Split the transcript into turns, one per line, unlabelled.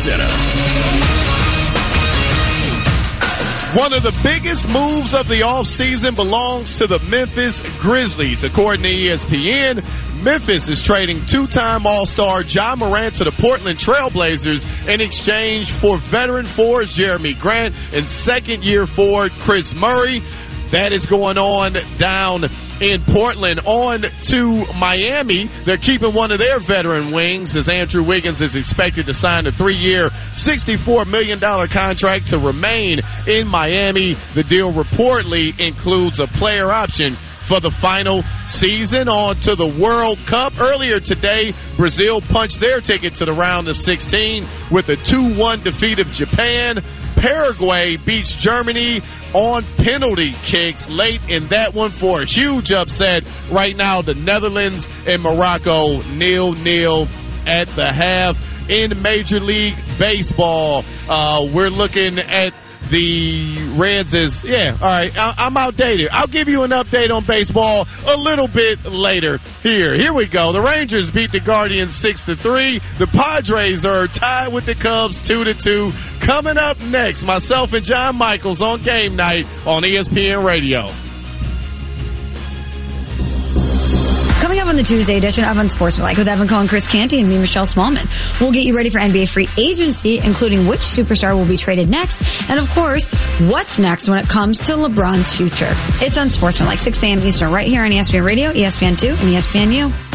Center. One of the biggest moves of the offseason belongs to the Memphis Grizzlies. According to ESPN, Memphis is trading two-time All-Star Ja Morant to the Portland Trail Blazers in exchange for veteran forwards Jeremy Grant and second-year forward Chris Murray. That is going on down in Portland. On to Miami. They're keeping one of their veteran wings as Andrew Wiggins is expected to sign a 3-year, $64 million contract to remain in Miami. The deal reportedly includes a player option for the final season. On to the World Cup. Earlier today, Brazil punched their ticket to the round of 16 with a 2-1 defeat of Japan. Paraguay beats Germany on penalty kicks late in that one for a huge upset. Right now, the Netherlands and Morocco 0-0 at the half. In Major League Baseball, we're looking at the Reds as, all right, I'm outdated. I'll give you an update on baseball a little bit later. Here we go. The Rangers beat the Guardians 6-3. The Padres are tied with the Cubs 2-2. Coming up next, myself and John Michaels on Game Night on ESPN Radio.
Coming up on the Tuesday edition of Unsportsmanlike with Evan Cohen, Chris Canty, and me, Michelle Smallman. We'll get you ready for NBA free agency, including which superstar will be traded next, and of course, what's next when it comes to LeBron's future. It's Unsportsmanlike, 6 a.m. Eastern, right here on ESPN Radio, ESPN2, and ESPNU.